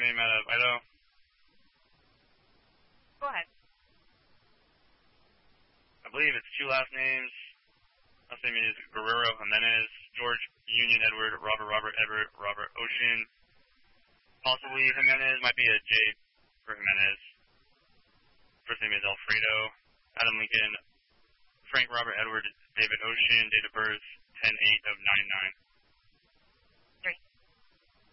name out of Idaho? Go ahead. I believe it's two last names. Last name is Guerrero Jimenez, George Union Edward, Robert Everett, Robert Ocean. Possibly Jimenez, might be a J for Jimenez. First name is Alfredo, Adam Lincoln, Frank Robert Edward, David Ocean, date of birth 10/8 of 99.